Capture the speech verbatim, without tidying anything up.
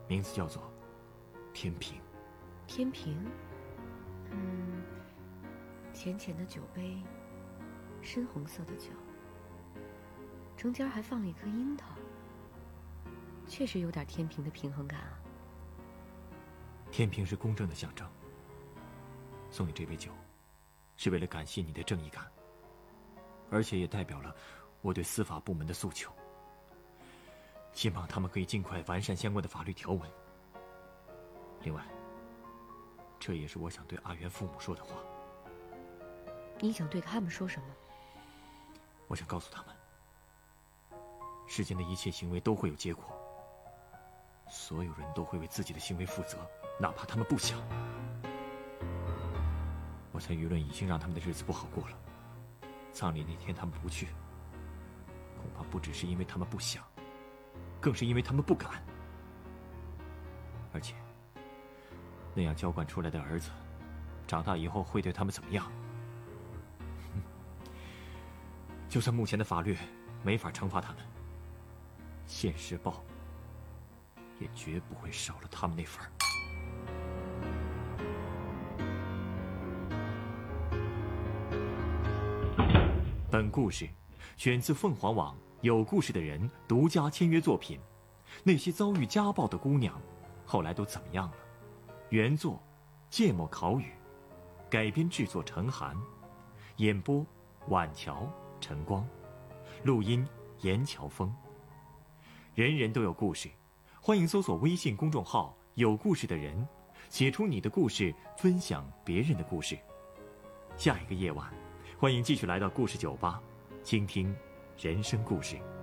名字叫做天平。 天平，嗯，浅浅的酒杯，深红色的酒，中间还放了一颗樱桃，确实有点天平的平衡感啊。 天平是公正的象征，送你这杯酒，是为了感谢你的正义感，而且也代表了我对司法部门的诉求，希望他们可以尽快完善相关的法律条文。另外，这也是我想对阿元父母说的话。 你想对他们说什么？ 我想告诉他们，世间的一切行为都会有结果，所有人都会为自己的行为负责，哪怕他们不想。我猜舆论已经让他们的日子不好过了，葬礼那天他们不去，恐怕不只是因为他们不想，更是因为他们不敢。而且那样娇惯出来的儿子，长大以后会对他们怎么样？就算目前的法律没法惩罚他们，现世报也绝不会少了他们那份儿。本故事选自凤凰网有故事的人独家签约作品。那些遭遇家暴的姑娘，后来都怎么样了？原作芥末烤语，改编制作陈寒，演播晚桥、晨光，录音严乔峰。人人都有故事，欢迎搜索微信公众号有故事的人，写出你的故事，分享别人的故事。下一个夜晚，欢迎继续来到故事酒吧，倾听人生故事。